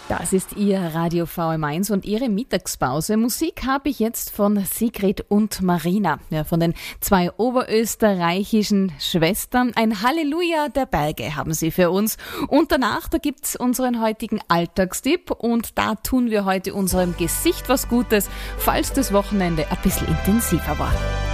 Das ist Ihr Radio VM1 und Ihre Mittagspause. Musik habe ich jetzt von Sigrid und Marina, ja, von den zwei oberösterreichischen Schwestern. Ein Halleluja der Berge haben sie für uns. Und danach, da gibt's unseren heutigen Alltagstipp und da tun wir heute unserem Gesicht was Gutes, falls das Wochenende ein bisschen intensiver war.